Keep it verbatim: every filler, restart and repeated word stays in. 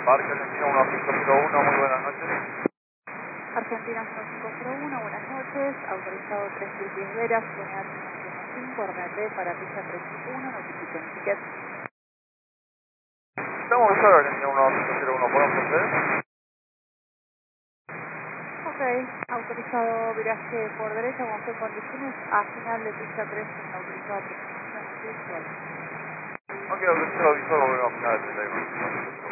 Parque Argentina uno cinco cero uno, muy buenas noches. Argentina uno cinco cero uno, buenas noches. Autorizado tres mil diez Veras, unidad cinco, R T para pista tres uno, notifiquen ticket. Estamos en Argentina uno cinco cero uno, ¿podemos proceder? Ok, autorizado viraje por derecha, bajo condiciones, a final de pista tres uno, autorizado precisión visual. Ok, autorizado visual, volvemos a final de treinta y uno.